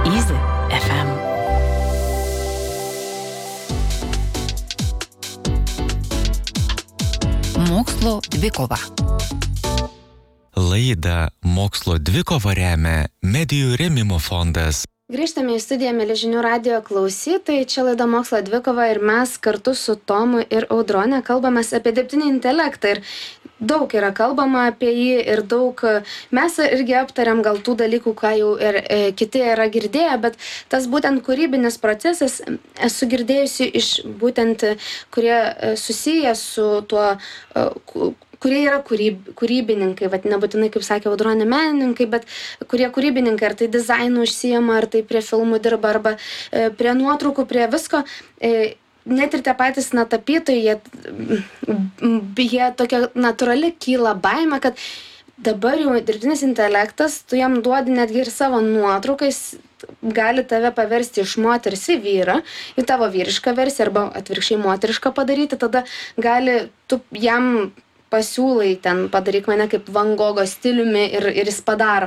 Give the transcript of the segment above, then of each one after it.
Easy FM. Mokslo dvikova. Laidą Mokslo dvikova remia Medijų rėmimo fondas. Grįžtame į studiją, mieli žinių radijo klausytojai. Čia laida Mokslo dvikova ir mes kartu su Tomu ir Audrone kalbamės apie dirbtinį intelektą. Ir daug yra kalbama apie jį ir daug mes irgi aptariam gal tų dalykų, ką jau ir kiti yra girdėję, bet tas būtent kūrybinis procesas esu girdėjusi iš būtent, kurie susiję su tuo, kurie yra kūrybininkai, nebūtinai, kaip sakė Audronė, menininkai, bet kurie kūrybininkai, ar tai dizainu užsijama, ar tai prie filmų dirba, arba prie nuotraukų, prie visko. Net ir tie patys tapytojai, jie tokia natūrali kyla baimė, kad dabar jau dirbtinis intelektas, tu jam duodi netgi ir savo nuotraukais, gali tave paversti iš moters į vyrą, į tavo vyrišką versiją, arba atvirkščiai moterišką padaryti, tada gali tu jam pasiūlai ten padaryk mane kaip Van Gogo stiliumi ir jis padaro.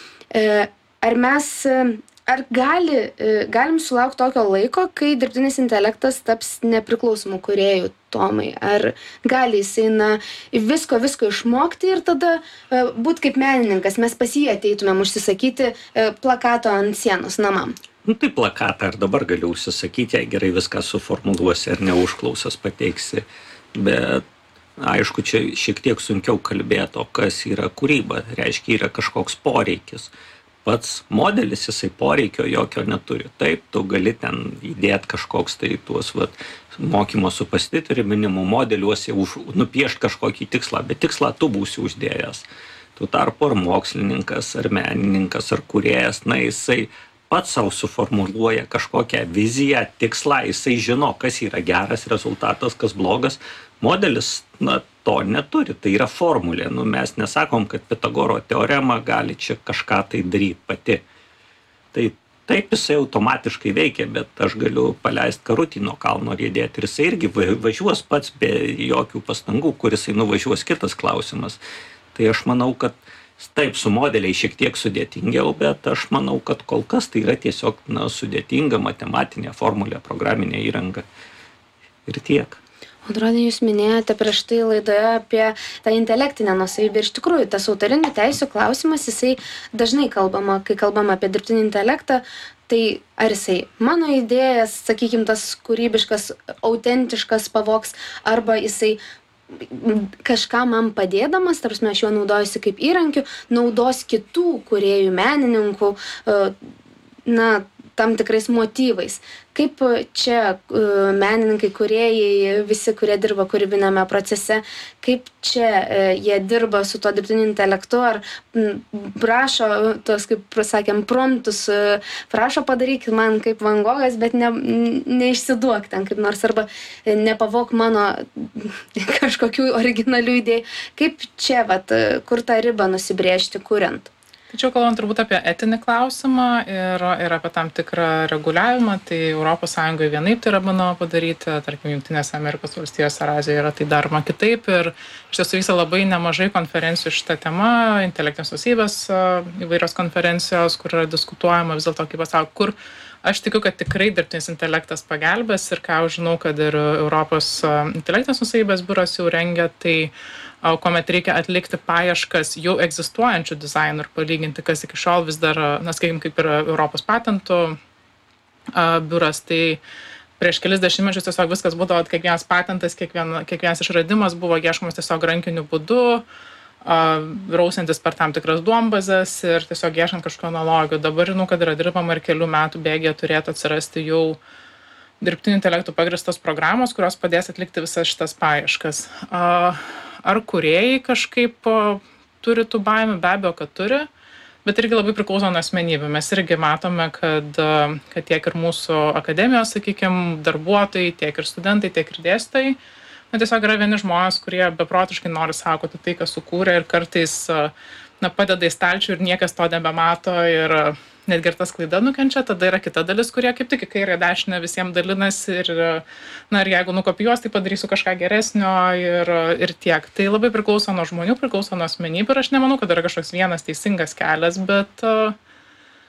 Ar galim sulaukti tokio laiko, kai dirbtinis intelektas taps nepriklausomų kūrėjų, Tomai? Ar gali jisai visko išmokti ir tada būt kaip menininkas, mes pas jį ateitumėm užsisakyti plakato ant sienos namam? Tai plakatą ir dabar galiu užsisakyti, jei gerai viską suformuluosi ar neužklausas pateiksi, bet aišku, čia šiek tiek sunkiau kalbėti, o kas yra kūryba, reiškia yra kažkoks poreikis. Pats modelis, jisai poreikio jokio neturi. Taip, tu gali ten įdėti kažkoks tai tuos mokymo su pasitirminimu modeliuose, nupiešti kažkokį tikslą, bet tikslą tu būsi uždėjęs. Tu tarpu ar mokslininkas, ar menininkas, ar kūrėjas, jisai pats savo suformuluoja kažkokią viziją, tikslą, jisai žino, kas yra geras rezultatas, kas blogas. Modelis, to neturi, tai yra formulė. Mes nesakom, kad Pitagoro teorema gali čia kažką tai daryti pati. Tai taip jisai automatiškai veikia, bet aš galiu paleisti karutį nuo kalno riedėti ir jisai irgi važiuos pats be jokių pastangų, kur jisai nuvažiuos, kitas klausimas. Tai aš manau, kad taip, su modeliai šiek tiek sudėtingiau, bet aš manau, kad kol kas tai yra tiesiog sudėtinga matematinė formulė, programinė įranga ir tiek. Audronė, jūs minėjote prieš tai laidoje apie tą intelektinę nuosavybę. Ir iš tikrųjų, tas autorinių teisių klausimas, jisai dažnai kalbama, kai kalbama apie dirbtinį intelektą, tai ar jisai mano idėjas, sakykime, tas kūrybiškas, autentiškas pavogs, arba jisai kažką man padėdamas, tarsi aš juo naudojusi kaip įrankiu, naudos kitų kūrėjų, menininkų, tam tikrais motyvais. Kaip čia menininkai, kūrėjai, visi, kurie dirba kūrybinėme procese, kaip čia jie dirba su tuo dirbtiniu intelektu, ar prašo tos, kaip sakėm, promptus, prašo padarykit man kaip Van Gogas, bet neišsiduok ten kaip nors, arba nepavok mano kažkokių originalių idėjų. Kaip čia, kur tą ribą nusibrėžti, kuriant? Tačiau kalbant turbūt apie etinį klausimą ir apie tam tikrą reguliavimą, tai ES vienaip tai yra bandoma padaryti, tarkim, Jungtinėse Amerikos valstijose ar Azijoje yra tai daroma kitaip ir iš tiesų vyksta labai nemažai konferencijų šitą temą, intelektinės nuosavybės įvairios konferencijos, kur yra diskutuojama vis dėlto, kaip pasako, kur aš tikiu, kad tikrai dirbtinis intelektas pagelbės ir ką aš žinau, kad ir Europos intelektinės nuosavybės biuras jau rengia, tai kuomet reikia atlikti paieškas jau egzistuojančių dizainų ir palyginti, kas iki šiol vis dar, sakykime, kaip ir Europos patentų biuras, tai prieš kelis dešimtmečius tiesiog viskas būdavo, kiekvienas patentas, kiekvienas išradimas buvo ieškomas tiesiog rankiniu būdu, rausiantis per tam tikras duombazes ir tiesiog ieškant kažkokio analogijų. Dabar žinau, kad yra dirbama ir kelių metų bėgyje turėtų atsirasti jau dirbtiniu intelektu pagrįstos programos, kurios padės atlikti visas šitas paieškas. Ar kūrėjai kažkaip turi tų baimių? Be abejo, kad turi, bet irgi labai priklauso nuo asmenybių. Mes irgi matome, kad tiek ir mūsų akademijos, sakykime, darbuotojai, tiek ir studentai, tiek ir dėstytojai, tiesiog yra vieni žmonės, kurie beprotiškai nori saugoti tai, ką sukūrė ir kartais padeda į stalčių ir niekas to nebemato ir netgi ir ta sklaida nukenčia, tada yra kita dalis, kurie kaip tik į kairę dešinę visiems dalinasi ir jeigu nukopijuos, tai padarysiu kažką geresnio ir tiek. Tai labai priklauso nuo žmonių, priklauso nuo asmenybių ir aš nemanau, kad yra kažkoks vienas teisingas kelias, bet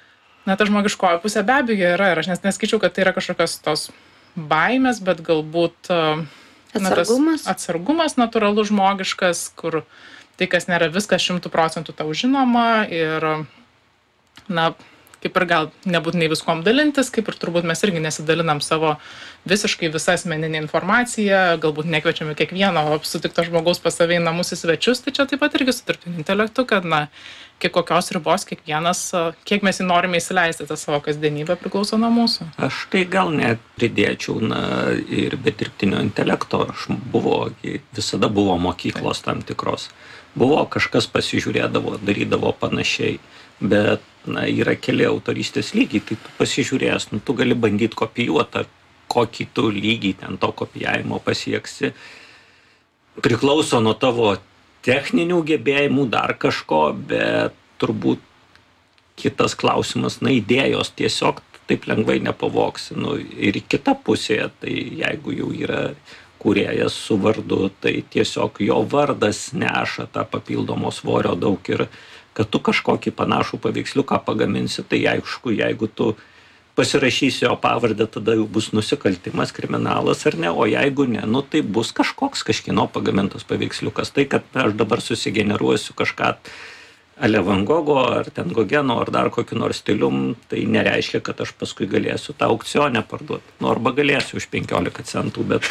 Na, ta žmogiškoji pusė be abejo yra ir aš neskaičiau, kad tai yra kažkokios tos baimės, bet galbūt atsargumas natūralus žmogiškas, kur tai, kas nėra viskas 100% tau žinoma ir, na, kaip ir gal nebūtinai viskom dalintis, kaip ir turbūt mes irgi nesidalinam savo visiškai visą asmeninę informaciją, galbūt nekviečiame kiekvieno sutikto žmogaus pas save į namus į svečius, tai čia taip pat irgi su dirbtiniu intelektu, kad, na, kiek kokios ribos kiekvienas, kiek mes jį norime įsileisti tą savo kasdienybę priklauso nuo mūsų. Aš tai gal net pridėčiau, ir be dirbtinio intelekto, visada buvo mokyklos tam tikros. Buvo kažkas pasižiūrėdavo, darydavo panašiai, bet, yra keli autorystės lygiai, tai tu pasižiūrėjęs, tu gali bandyti kopijuoti, kokį tu lygį ten to kopijavimo pasieksi. Priklauso nuo tavo techninių gebėjimų, dar kažko, bet turbūt kitas klausimas, idėjos tiesiog taip lengvai nepavoksi. Ir kita pusėje, tai jeigu jau yra kūrėjas su vardu, tai tiesiog jo vardas neša tą papildomo svorio daug ir kad tu kažkokį panašų paveiksliuką pagaminsi, tai aišku, jeigu tu pasirašysi jo pavardę, tada jau bus nusikaltimas, kriminalas ar ne, o jeigu ne, tai bus kažkieno pagamintas paveiksliukas. Tai, kad aš dabar susigeneruosiu kažką ale Van Gogo ar ten Gogeno ar dar kokiu nors stilium, tai nereiškia, kad aš paskui galėsiu tą aukcionę parduoti. Arba galėsiu už 15 centų, bet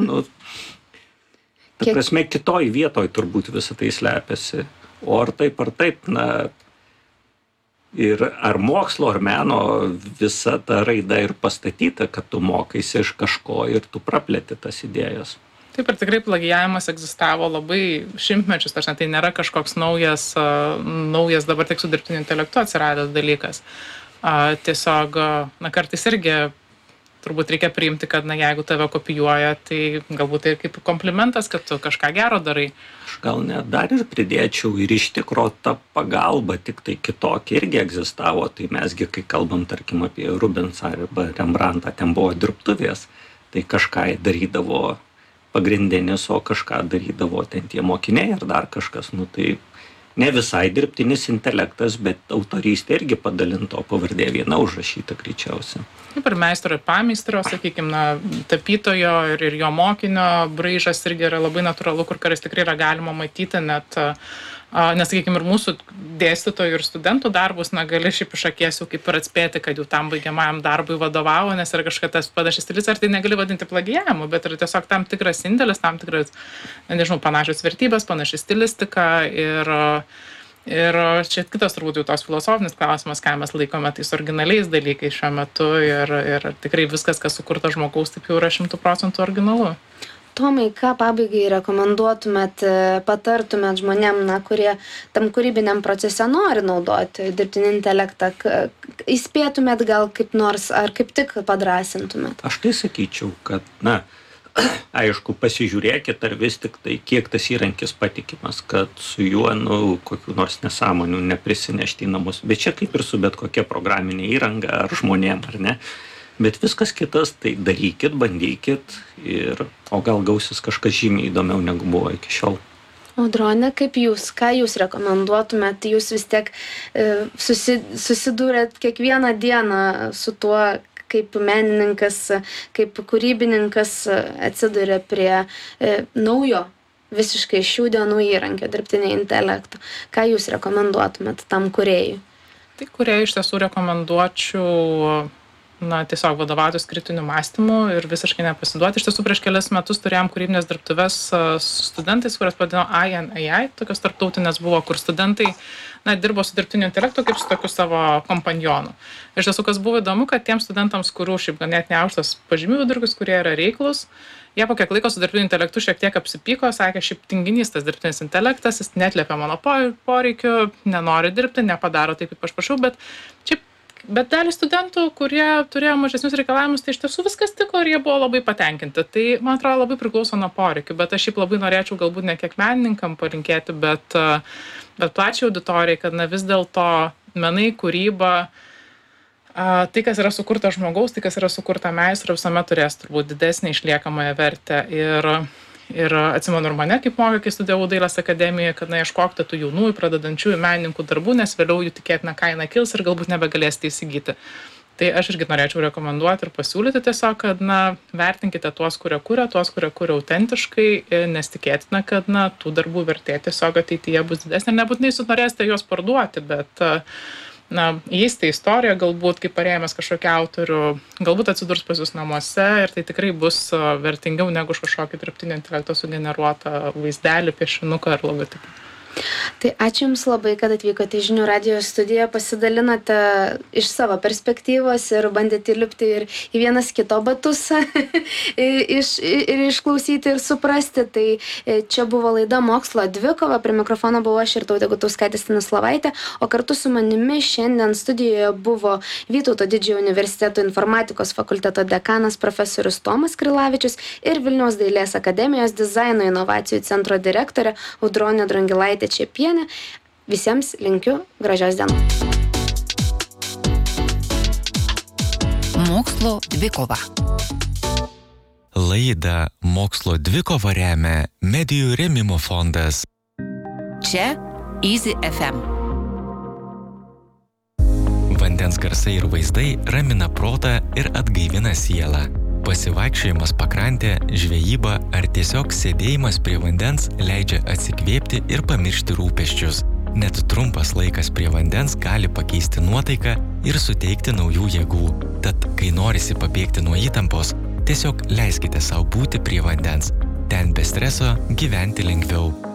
ta prasme, kitoj vietoj turbūt visą tai slepiasi. O ar taip, ir ar mokslo, ar meno visa ta raida ir pastatyta, kad tu mokaisi iš kažko ir tu praplėti tas idėjas. Taip, ir tikrai plagijavimas egzistavo labai šimtmečius, tai nėra kažkoks naujas dabar tik su dirbtiniu intelektu atsiradęs dalykas. Tiesiog, kartais irgi turbūt reikia priimti, kad, jeigu tave kopijuoja, tai galbūt tai kaip komplimentas, kad tu kažką gero darai. Aš gal net dar ir pridėčiau ir iš tikro ta pagalba tik tai kitokia irgi egzistavo. Tai mesgi, kai kalbam, tarkim, apie Rubensą arba Rembrandtą, ten buvo dirbtuvės, tai kažką darydavo pagrindinis, o kažką darydavo ten tie mokiniai ar dar kažkas. Tai ne visai dirbtinis intelektas, bet autorystė irgi padalinto, pavardė viena užrašyta greičiausiai. Kaip ir meistro ir pameistro, sakykime, tapytojo ir jo mokinio braižas irgi yra labai natūralu, kur kartais tikrai yra galima matyti net, nes, sakykime, ir mūsų dėstytojų ir studentų darbus, gali šiaip iš akies jau kaip ir atspėti, kad jau tam baigiamajam darbui vadovavo, nes yra kažkas panašus stilius, ar tai negali vadinti plagijavimu, bet yra tiesiog tam tikras indėlis, tam tikras, panašios vertybės, panaši stilistika ir čia kitas turbūt jau tos filosofinis klausimas, ką mes laikome tais originaliais dalykais šiuo metu ir tikrai viskas, kas sukurta žmogaus, taip jau yra 100% originalu. Tomai, ką pabaigai rekomenduotumėt, patartumėt žmonėm, kurie tam kūrybiniam procese nori naudoti dirbtinį intelektą, įspėtumėt gal kaip nors, ar kaip tik padrąsintumėt? Aš tai sakyčiau, kad, aišku, pasižiūrėkit, ar vis tik tai, kiek tas įrankis patikimas, kad su juo, kokių nors nesąmonių neprisinešti į namus. Bet čia kaip ir su bet kokia programinė įranga ar žmonėm, ar ne? Bet viskas kitas, tai darykit, bandykit, o gal gausis kažkas žymiai įdomiau negu buvo iki šiol. Audrone, kaip jūs, ką jūs rekomenduotumėt? Jūs vis tiek susidūrėt kiekvieną dieną su tuo, kaip menininkas, kaip kūrybininkas atsiduria prie naujo, visiškai šių dienų įrankio dirbtinio intelekto. Ką jūs rekomenduotumėt tam kūrėjui? Tai kūrėjui iš tiesų rekomenduočiau tiesiog vadovautis kritiniu mąstymu ir visiškai nepasiduoti. Iš tiesų prieš kelias metus turėjom kūrybinės dirbtuves su studentais, kurias vadino AI, tokios tarptautinės buvo, kur studentai dirbo su dirbtiniu intelektu kaip su tokiu savo kompanjonu. Iš tiesų, kas buvo įdomu, kad tiems studentams, kurių šiaip ganėtinai aukštas pažymių vidurkis, kurie yra reiklus, jie po kiek laiko su dirbtiniu intelektu šiek tiek apsipyko, sakė, šiaip tinginys tas dirbtinis intelektas, jis neatliepia mano poreikių, nenori dirbti, nepadaro taip, kaip aš prašau, bet dalis studentų, kurie turėjo mažesnius reikalavimus, tai iš tiesų viskas tiko ir jie buvo labai patenkinti. Tai, man atrodo, labai priklauso nuo poreikių, bet aš šiaip labai norėčiau galbūt ne kiek menininkam palinkėti, bet plačiai auditorijai, kad vis dėlto menai, kūryba, tai, kas yra sukurta žmogaus, tai, kas yra sukurta meistro, visuomet turės turbūt didesnį išliekamąją vertę. Ir ir atsimenu ir mane kaip mokė, kai studijavau dailės akademijoje, kad ieškokite tų jaunųjų, pradedančiųjų menininkų darbų, nes vėliau jų tikėtina kaina kils ir galbūt nebegalėsite įsigyti. Tai aš irgi norėčiau rekomenduoti ir pasiūlyti tiesiog, kad vertinkite tuos, kurie kuria autentiškai, nes tikėtina, kad tų darbų vertė tiesiog ateityje bus didesnė. Nebūtinai jūs norėsite juos parduoti, bet įeisite į istoriją, galbūt kaip parėmęs kažkokį autorių, galbūt atsidurs pas jūs namuose ir tai tikrai bus vertingiau negu už kažkokį dirbtinio intelekto sugeneruotą vaizdelį, piešinuką ar logotipą. Tai ačiū Jums labai, kad atvykote į Žinių radijo studiją, pasidalinote iš savo perspektyvos ir bandėte lipti ir į vienas kito batus ir išklausyti ir suprasti. Tai čia buvo laida Mokslo dvikova, prie mikrofono buvau aš ir Tautė Gutauskaitė Stanislavaitė, o kartu su manimi šiandien studijoje buvo Vytauto Didžiojo universiteto informatikos fakulteto dekanas profesorius Tomas Krilavičius ir Vilniaus dailės akademijos dizaino inovacijų centro direktorė Audronė Drangilaitė Čepienė. Visiems linkiu gražios dienos. Mokslo dvikova. Laidą Mokslo dvikova remia Medijų rėmimo fondas. Čia Easy FM. Vandens garsai ir vaizdai ramina protą ir atgaivina sielą. Pasivaikščiojimas pakrantė, žvejyba ar tiesiog sėdėjimas prie vandens leidžia atsikvėpti ir pamiršti rūpesčius. Net trumpas laikas prie vandens gali pakeisti nuotaiką ir suteikti naujų jėgų. Tad, kai norisi pabėgti nuo įtampos, tiesiog leiskite sau būti prie vandens. Ten be streso gyventi lengviau.